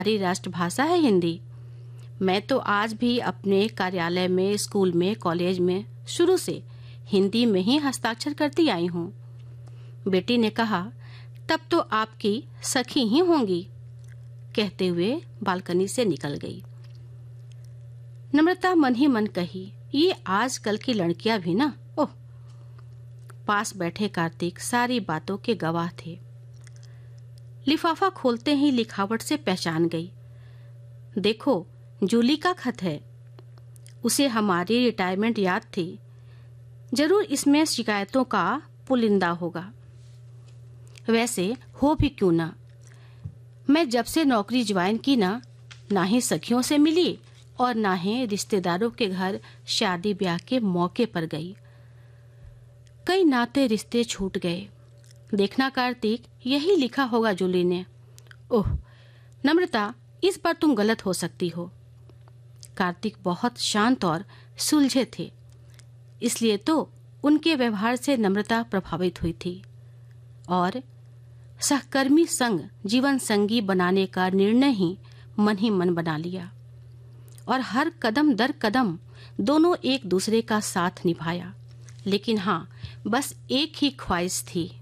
हमारी राष्ट्रभाषा है हिंदी। मैं तो आज भी अपने कार्यालय में, स्कूल में, कॉलेज में शुरू से हिंदी में ही हस्ताक्षर करती आई हूँ। बेटी ने कहा, तब तो आपकी सखी ही होंगी, कहते हुए बालकनी से निकल गई। नम्रता मन ही मन कही, ये आजकल की लड़कियां भी ना, ओह। पास बैठे कार्तिक सारी बातों के गवाह थे। लिफाफा खोलते ही लिखावट से पहचान गई। देखो, जूली का खत है। उसे हमारी रिटायरमेंट याद थी। जरूर इसमें शिकायतों का पुलिंदा होगा। वैसे हो भी क्यों ना, मैं जब से नौकरी ज्वाइन की ना ही सखियों से मिली और ना ही रिश्तेदारों के घर शादी ब्याह के मौके पर गई। कई नाते रिश्ते छूट गए। देखना कार्तिक, यही लिखा होगा जूली ने। ओह नम्रता, इस पर तुम गलत हो सकती हो। कार्तिक बहुत शांत और सुलझे थे, इसलिए तो उनके व्यवहार से नम्रता प्रभावित हुई थी और सहकर्मी संग जीवन संगी बनाने का निर्णय ही मन बना लिया और हर कदम दर कदम दोनों एक दूसरे का साथ निभाया। लेकिन हाँ, बस एक ही ख्वाहिश थी,